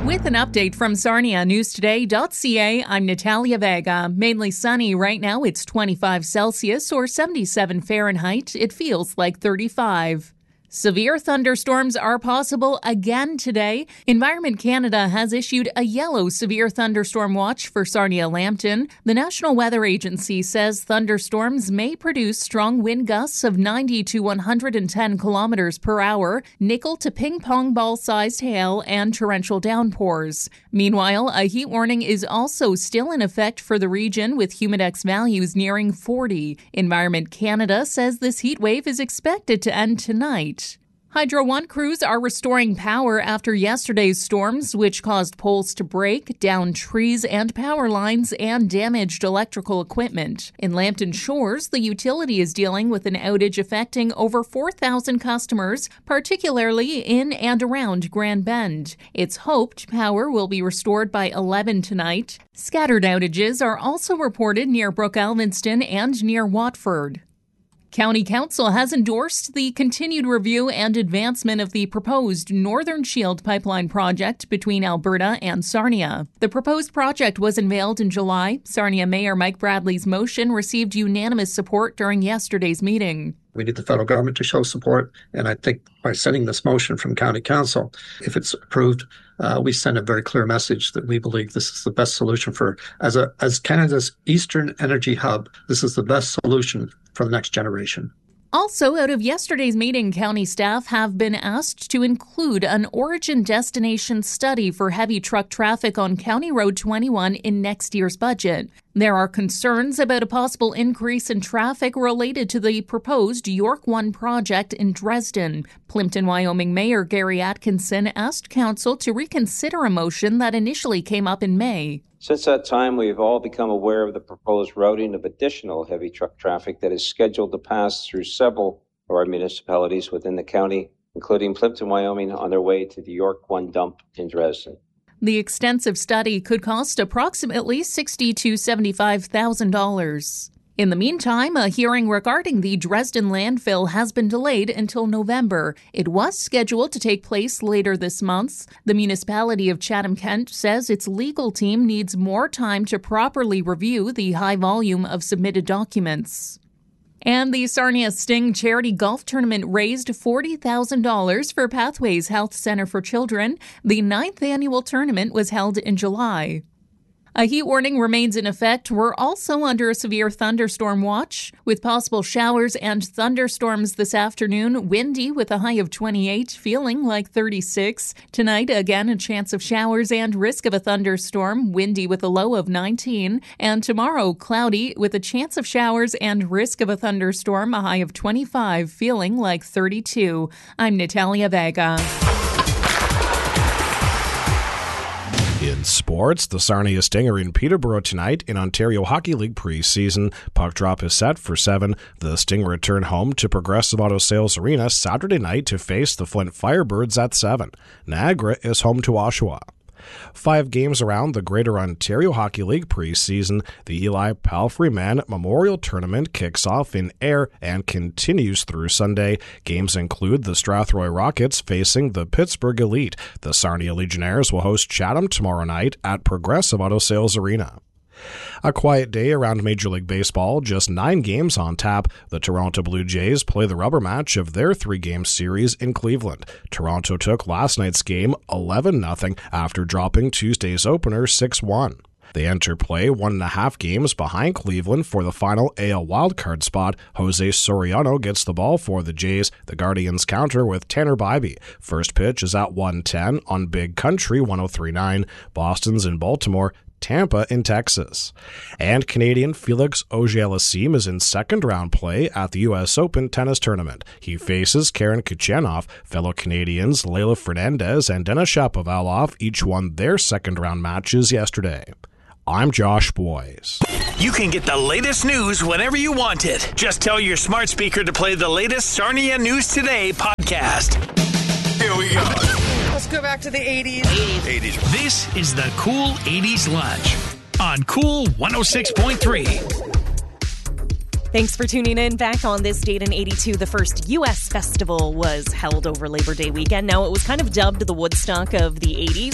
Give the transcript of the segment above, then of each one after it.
With an update from Sarnia, newstoday.ca, I'm Natalia Vega. Mainly sunny right now. It's 25 Celsius or 77 Fahrenheit. It feels like 35. Severe thunderstorms are possible again today. Environment Canada has issued a yellow severe thunderstorm watch for Sarnia-Lambton. The National Weather Agency says thunderstorms may produce strong wind gusts of 90 to 110 kilometers per hour, nickel to ping-pong ball-sized hail, and torrential downpours. Meanwhile, a heat warning is also still in effect for the region with humidex values nearing 40. Environment Canada says this heat wave is expected to end tonight. Hydro One crews are restoring power after yesterday's storms, which caused poles to break, downed trees and power lines, and damaged electrical equipment. In Lambton Shores, the utility is dealing with an outage affecting over 4,000 customers, particularly in and around Grand Bend. It's hoped power will be restored by 11 tonight. Scattered outages are also reported near Brook Alvinston and near Watford. County Council has endorsed the continued review and advancement of the proposed Northern Shield pipeline project between Alberta and Sarnia. The proposed project was unveiled in July. Sarnia Mayor Mike Bradley's motion received unanimous support during yesterday's meeting. We need the federal government to show support, and I think by sending this motion from County Council, if it's approved, we send a very clear message that we believe this is the best solution as Canada's Eastern energy hub. This is the best solution for the next generation. Also, out of yesterday's meeting, county staff have been asked to include an origin-destination study for heavy truck traffic on County Road 21 in next year's budget. There are concerns about a possible increase in traffic related to the proposed York 1 project in Dresden. Plimpton, Wyoming Mayor Gary Atkinson asked Council to reconsider a motion that initially came up in May. Since that time, we've all become aware of the proposed routing of additional heavy truck traffic that is scheduled to pass through several of our municipalities within the county, including Plimpton, Wyoming, on their way to the York 1 dump in Dresden. The extensive study could cost approximately $60,000 to $75,000. In the meantime, a hearing regarding the Dresden landfill has been delayed until November. It was scheduled to take place later this month. The municipality of Chatham-Kent says its legal team needs more time to properly review the high volume of submitted documents. And the Sarnia Sting Charity Golf Tournament raised $40,000 for Pathways Health Center for Children. The 9th annual tournament was held in July. A heat warning remains in effect. We're also under a severe thunderstorm watch with possible showers and thunderstorms this afternoon. Windy with a high of 28, feeling like 36. Tonight, again, a chance of showers and risk of a thunderstorm. Windy with a low of 19. And tomorrow, cloudy with a chance of showers and risk of a thunderstorm. A high of 25, feeling like 32. I'm Natalia Vega. In sports, the Sarnia Sting are in Peterborough tonight in Ontario Hockey League preseason. Puck drop is set for 7. The Sting return home to Progressive Auto Sales Arena Saturday night to face the Flint Firebirds at 7. Niagara is home to Oshawa. 5 games around the Greater Ontario Hockey League preseason. The Eli Palfrey Mann Memorial Tournament kicks off in Ayr and continues through Sunday. Games include the Strathroy Rockets facing the Pittsburgh Elite. The Sarnia Legionnaires will host Chatham tomorrow night at Progressive Auto Sales Arena. A quiet day around Major League Baseball, just 9 games on tap. The Toronto Blue Jays play the rubber match of their 3-game series in Cleveland. Toronto took last night's game 11-0 after dropping Tuesday's opener 6-1. They enter play 1.5 games behind Cleveland for the final AL wildcard spot. Jose Soriano gets the ball for the Jays. The Guardians counter with Tanner Bibee. First pitch is at 1:10 on Big Country 103.9. Boston's in Baltimore. Tampa in Texas. And Canadian Felix Auger-Aliassime is in second-round play at the U.S. Open tennis tournament. He faces Karen Khachanov. Fellow Canadians Leylah Fernandez and Denis Shapovalov each won their second-round matches yesterday. I'm Josh Boyes. You can get the latest news whenever you want it. Just tell your smart speaker to play the latest Sarnia News Today podcast. Here we go. Let's go back to the 80s. 80s. This is the Cool 80s Lunch on Cool 106.3. Thanks for tuning in. Back on this date in 82, the first U.S. festival was held over Labor Day weekend. Now, it was kind of dubbed the Woodstock of the 80s,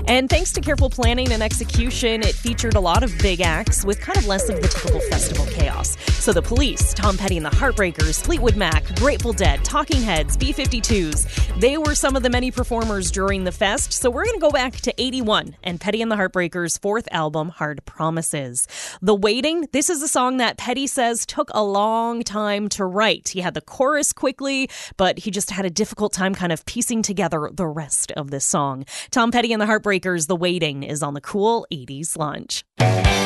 And thanks to careful planning and execution, it featured a lot of big acts with kind of less of the typical festival chaos. So the Police, Tom Petty and the Heartbreakers, Fleetwood Mac, Grateful Dead, Talking Heads, B-52s, they were some of the many performers during the fest. So we're going to go back to 81 and Petty and the Heartbreakers' fourth album, Hard Promises. The Waiting, this is a song that Petty says took a long time to write. He had the chorus quickly, but he just had a difficult time kind of piecing together the rest of this song. Tom Petty and the Heartbreakers, The Waiting, is on the Cool 80s Lunch.